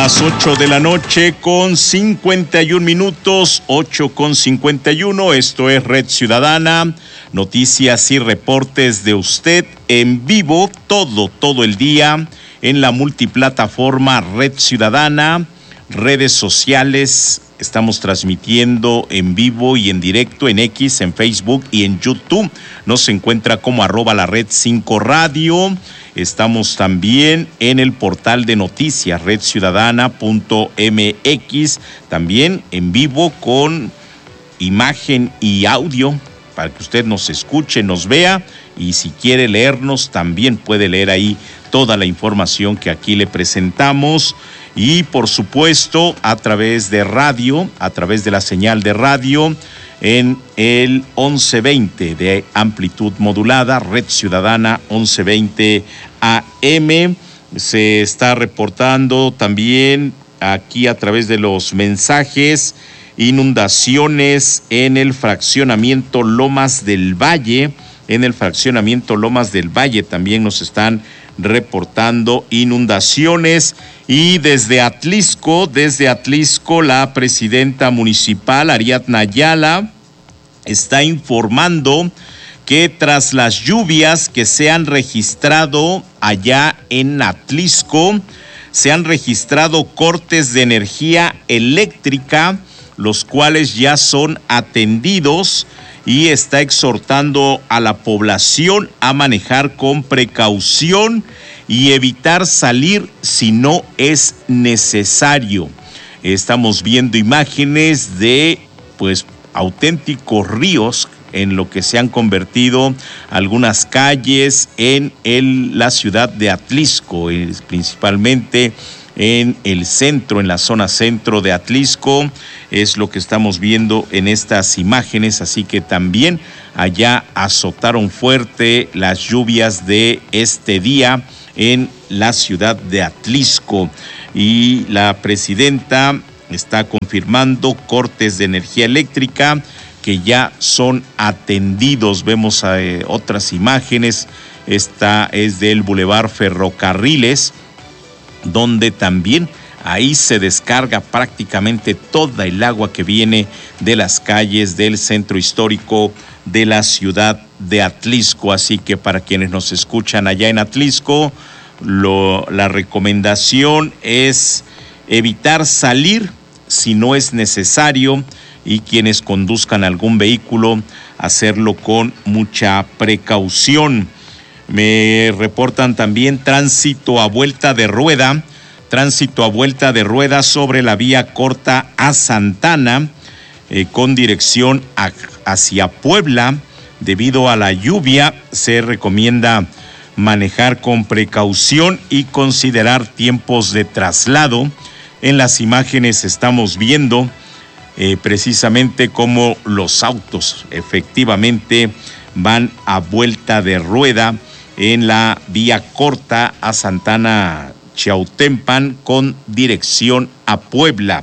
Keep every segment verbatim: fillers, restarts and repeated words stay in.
Las ocho de la noche con cincuenta y un minutos, ocho con cincuenta y uno, esto es Red Ciudadana, noticias y reportes de usted en vivo todo, todo el día en la multiplataforma Red Ciudadana, redes sociales, estamos transmitiendo en vivo y en directo en X, en Facebook y en YouTube, nos encuentra como arroba la red cinco radio. Estamos también en el portal de noticias red ciudadana punto m x, también en vivo con imagen y audio para que usted nos escuche, nos vea, y si quiere leernos también puede leer ahí toda la información que aquí le presentamos. Y por supuesto a través de radio, a través de la señal de radio en el once veinte de amplitud modulada, Red Ciudadana once veinte A M. Se está reportando también aquí a través de los mensajes inundaciones en el fraccionamiento Lomas del Valle. En el fraccionamiento Lomas del Valle también nos están reportando inundaciones. Y desde Atlisco, desde Atlisco, la presidenta municipal, Ariadna Ayala, está informando que tras las lluvias que se han registrado allá en Atlisco, se han registrado cortes de energía eléctrica, los cuales ya son atendidos, y está exhortando a la población a manejar con precaución y evitar salir si no es necesario. Estamos viendo imágenes de, pues, auténticos ríos en lo que se han convertido algunas calles en el, la ciudad de Atlisco, principalmente en el centro, en la zona centro de Atlisco, es lo que estamos viendo en estas imágenes, así que también allá azotaron fuerte las lluvias de este día en la ciudad de Atlisco, y la presidenta está confirmando cortes de energía eléctrica que ya son atendidos. Vemos eh, otras imágenes, esta es del Boulevard Ferrocarriles, donde también ahí se descarga prácticamente toda el agua que viene de las calles del centro histórico de la ciudad de Atlisco. Así que para quienes nos escuchan allá en Atlisco, lo, la recomendación es evitar salir si no es necesario, y quienes conduzcan algún vehículo, hacerlo con mucha precaución. Me reportan también tránsito a vuelta de rueda, tránsito a vuelta de rueda sobre la vía corta a Santana, eh, con dirección a, hacia Puebla. Debido a la lluvia, se recomienda manejar con precaución y considerar tiempos de traslado. En las imágenes estamos viendo eh, precisamente cómo los autos efectivamente van a vuelta de rueda en la vía corta a Santana Chiautempan con dirección a Puebla.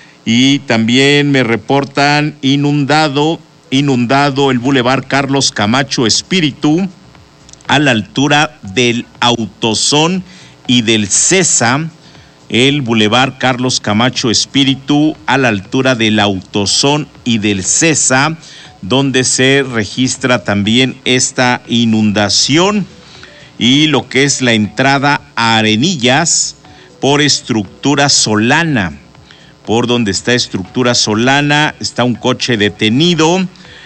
Y también me reportan inundado, inundado el Boulevard Carlos Camacho Espíritu a la altura del Autosón y del CESA. El Boulevard Carlos Camacho Espíritu a la altura del Autosón y del CESA, donde se registra también esta inundación. Y lo que es la entrada a Arenillas por Estructura Solana. Por donde está Estructura Solana está un coche detenido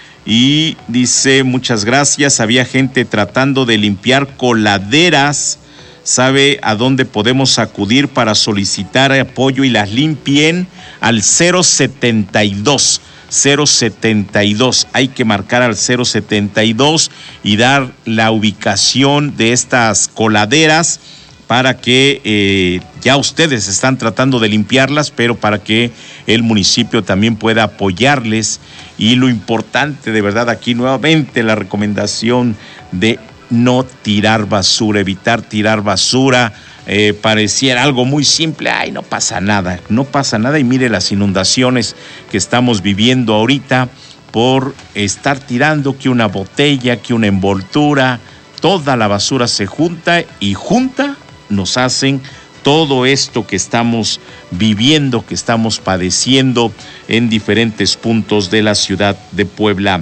y dice: muchas gracias, había gente tratando de limpiar coladeras. ¿Sabe a dónde podemos acudir para solicitar apoyo y las limpien? Al cero setenta y dos. cero setenta y dos, hay que marcar al cero setenta y dos y dar la ubicación de estas coladeras para que eh, ya ustedes están tratando de limpiarlas, pero para que el municipio también pueda apoyarles. Y lo importante, de verdad, aquí nuevamente la recomendación de no tirar basura, evitar tirar basura. Eh, pareciera algo muy simple, ay, no pasa nada, no pasa nada, y mire las inundaciones que estamos viviendo ahorita por estar tirando que una botella, que una envoltura, toda la basura se junta y junta nos hacen todo esto que estamos viviendo, que estamos padeciendo en diferentes puntos de la ciudad de Puebla.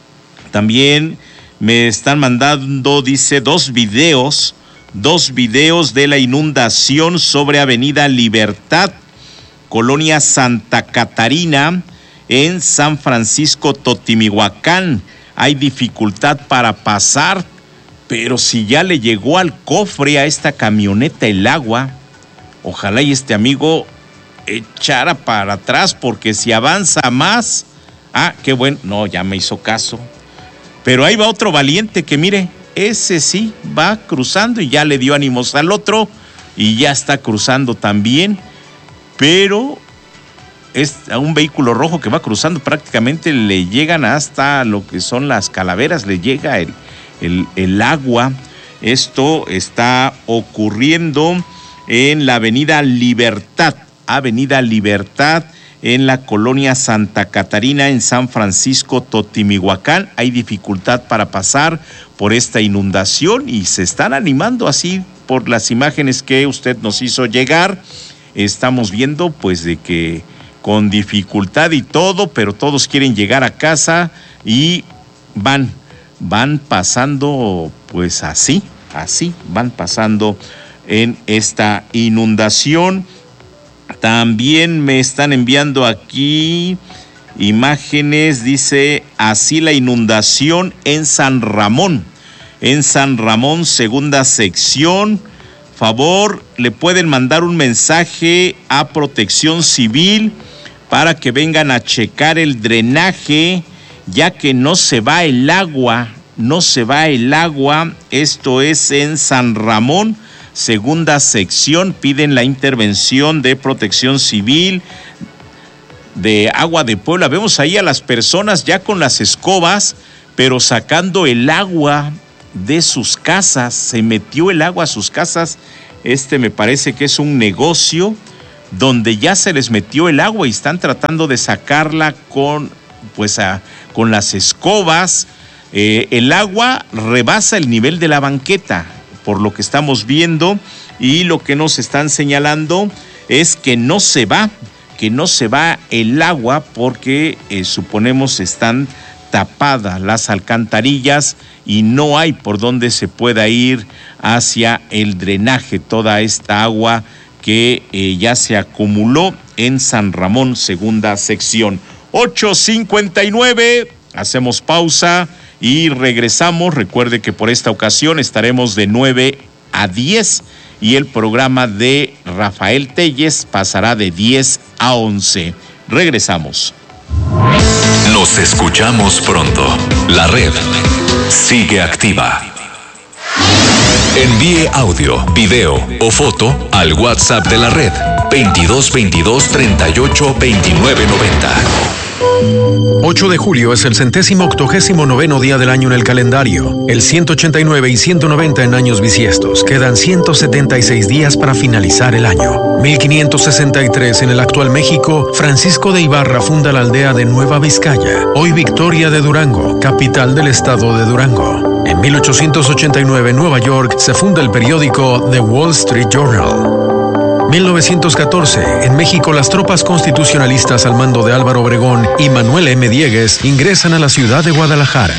También me están mandando, dice, dos videos, dos videos de la inundación sobre Avenida Libertad, Colonia Santa Catarina, en San Francisco Totimihuacán. Hay dificultad para pasar, pero si ya le llegó al cofre a esta camioneta el agua, ojalá y este amigo echara para atrás, porque si avanza más, ah, qué bueno, no, ya me hizo caso. Pero ahí va otro valiente que mire, ese sí va cruzando y ya le dio ánimos al otro y ya está cruzando también, pero es a un vehículo rojo que va cruzando, prácticamente le llegan hasta lo que son las calaveras, le llega el, el, el agua. Esto está ocurriendo en la Avenida Libertad, Avenida Libertad, en la Colonia Santa Catarina, en San Francisco Totimihuacán. Hay dificultad para pasar por esta inundación y se están animando así por las imágenes que usted nos hizo llegar. Estamos viendo pues de que con dificultad y todo, pero todos quieren llegar a casa y van, van pasando pues así, así van pasando en esta inundación. También me están enviando aquí imágenes, dice, así la inundación en San Ramón, en San Ramón, segunda sección. Favor, le pueden mandar un mensaje a Protección Civil para que vengan a checar el drenaje, ya que no se va el agua, no se va el agua. Esto es en San Ramón, segunda sección. Piden la intervención de Protección Civil, de Agua de Puebla. Vemos ahí a las personas ya con las escobas, pero sacando el agua de sus casas. Se metió el agua a sus casas. Este me parece que es un negocio donde ya se les metió el agua y están tratando de sacarla con, pues, a, con las escobas. Eh, el agua rebasa el nivel de la banqueta, por lo que estamos viendo, y lo que nos están señalando es que no se va, que no se va el agua porque eh, suponemos están tapadas las alcantarillas y no hay por donde se pueda ir hacia el drenaje toda esta agua que eh, ya se acumuló en San Ramón, segunda sección. ocho cincuenta y nueve, hacemos pausa y regresamos. Recuerde que por esta ocasión estaremos de nueve a diez y el programa de Rafael Telles pasará de diez a once. Regresamos. Nos escuchamos pronto. La red sigue activa. Envíe audio, video o foto al WhatsApp de la red veintidós veintidós treinta y ocho veintinueve noventa. ocho de julio es el centésimo octogésimo noveno día del año en el calendario. El ciento ochenta y nueve y ciento noventa en años bisiestos. Quedan ciento setenta y seis días para finalizar el año. mil quinientos sesenta y tres en el actual México, Francisco de Ibarra funda la aldea de Nueva Vizcaya, hoy Victoria de Durango, capital del estado de Durango. En mil ochocientos ochenta y nueve en Nueva York se funda el periódico The Wall Street Journal. mil novecientos catorce, en México las tropas constitucionalistas al mando de Álvaro Obregón y Manuel M. Diegues ingresan a la ciudad de Guadalajara.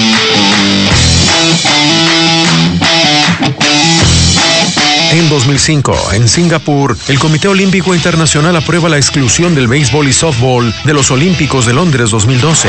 En dos mil cinco, en Singapur, el Comité Olímpico Internacional aprueba la exclusión del béisbol y softball de los Olímpicos de Londres dos mil doce.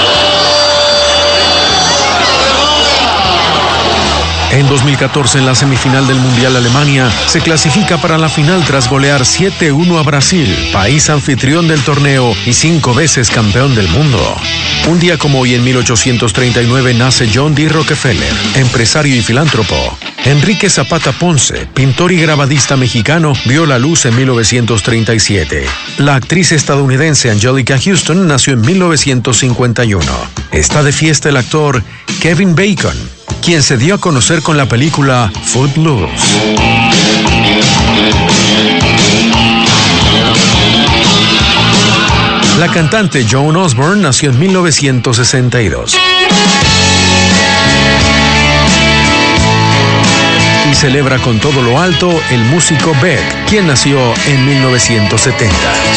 En dos mil catorce, en la semifinal del Mundial, Alemania se clasifica para la final tras golear siete uno a Brasil, país anfitrión del torneo y cinco veces campeón del mundo. Un día como hoy, en mil ochocientos treinta y nueve, nace John D. Rockefeller, empresario y filántropo. Enrique Zapata Ponce, pintor y grabadista mexicano, vio la luz en mil novecientos treinta y siete. La actriz estadounidense Angelica Houston nació en mil novecientos cincuenta y uno. Está de fiesta el actor Kevin Bacon, quien se dio a conocer con la película Footloose. La cantante Joan Osborne nació en mil novecientos sesenta y dos. Y celebra con todo lo alto el músico Beck, quien nació en mil novecientos setenta.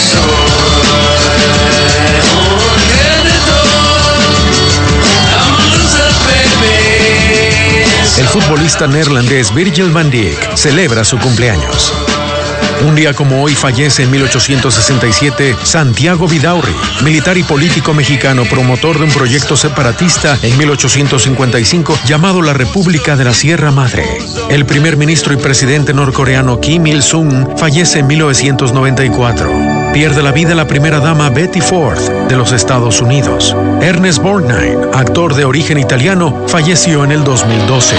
El futbolista neerlandés Virgil van Dijk celebra su cumpleaños. Un día como hoy fallece en mil ochocientos sesenta y siete Santiago Vidaurri, militar y político mexicano, promotor de un proyecto separatista en mil ochocientos cincuenta y cinco llamado la República de la Sierra Madre. El primer ministro y presidente norcoreano Kim Il-sung fallece en mil novecientos noventa y cuatro. Pierde la vida la primera dama Betty Ford de los Estados Unidos. Ernest Borgnine, actor de origen italiano, falleció en el dos mil doce.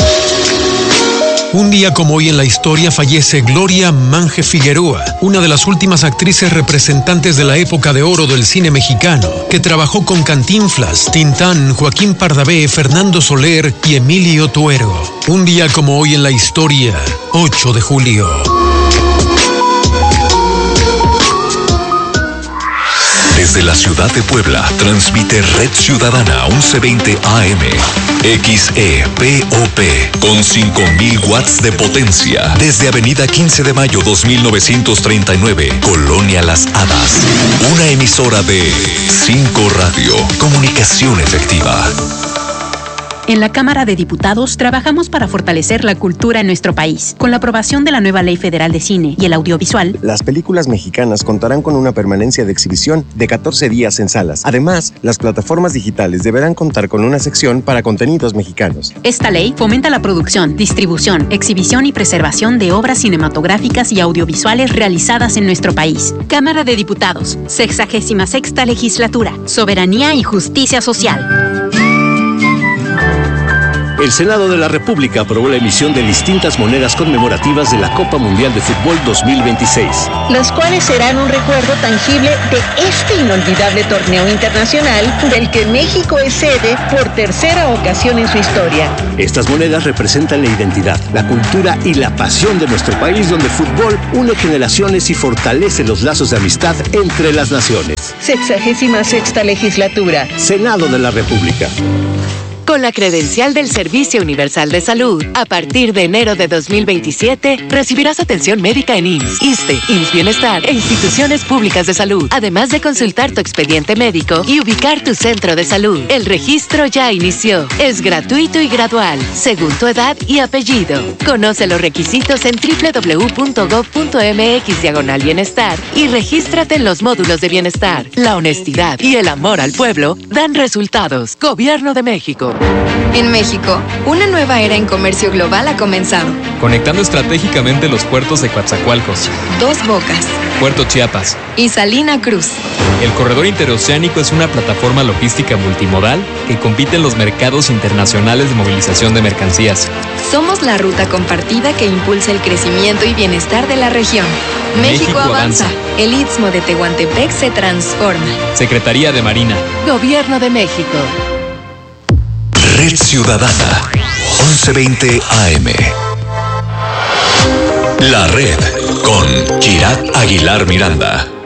Un día como hoy en la historia fallece Gloria Mange Figueroa, una de las últimas actrices representantes de la época de oro del cine mexicano, que trabajó con Cantinflas, Tintán, Joaquín Pardavé, Fernando Soler y Emilio Tuero. Un día como hoy en la historia, ocho de julio. Desde la ciudad de Puebla, transmite Red Ciudadana once veinte A M, X E P O P, con cinco mil watts de potencia. Desde Avenida quince de mayo dos mil novecientos treinta y nueve, Colonia Las Hadas. Una emisora de cinco Radio, comunicación efectiva. En la Cámara de Diputados trabajamos para fortalecer la cultura en nuestro país. Con la aprobación de la nueva Ley Federal de Cine y el Audiovisual, las películas mexicanas contarán con una permanencia de exhibición de catorce días en salas. Además, las plataformas digitales deberán contar con una sección para contenidos mexicanos. Esta ley fomenta la producción, distribución, exhibición y preservación de obras cinematográficas y audiovisuales realizadas en nuestro país. Cámara de Diputados, sexagésima sexta legislatura, soberanía y justicia social. El Senado de la República aprobó la emisión de distintas monedas conmemorativas de la Copa Mundial de Fútbol dos mil veintiséis. Los cuales serán un recuerdo tangible de este inolvidable torneo internacional del que México es sede por tercera ocasión en su historia. Estas monedas representan la identidad, la cultura y la pasión de nuestro país, donde el fútbol une generaciones y fortalece los lazos de amistad entre las naciones. Sexagésima sexta legislatura. Senado de la República. Con la credencial del Servicio Universal de Salud, a partir de enero de dos mil veintisiete, recibirás atención médica en I M S S, ISSSTE, I M S S Bienestar e instituciones públicas de salud, además de consultar tu expediente médico y ubicar tu centro de salud. El registro ya inició. Es gratuito y gradual, según tu edad y apellido. Conoce los requisitos en doble u doble u doble u punto gob punto eme equis diagonal bienestar y regístrate en los módulos de bienestar. La honestidad y el amor al pueblo dan resultados. Gobierno de México. En México, una nueva era en comercio global ha comenzado. Conectando estratégicamente los puertos de Coatzacoalcos, Dos Bocas, Puerto Chiapas y Salina Cruz. El corredor interoceánico es una plataforma logística multimodal que compite en los mercados internacionales de movilización de mercancías. Somos la ruta compartida que impulsa el crecimiento y bienestar de la región. México, México avanza. avanza. El Istmo de Tehuantepec se transforma. Secretaría de Marina. Gobierno de México. Red Ciudadana, once veinte A M. La Red con Kirat Aguilar Miranda.